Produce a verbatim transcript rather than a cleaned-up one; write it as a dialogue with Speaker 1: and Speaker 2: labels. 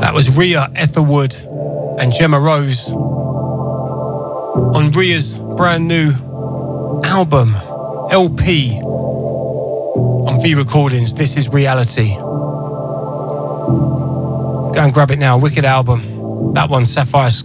Speaker 1: That was Rhea Ethelwood and Gemma Rose on Rhea's brand new album, L P, on V Recordings. This is Reality. Go and grab it now. Wicked album. That one, Sapphire Sky.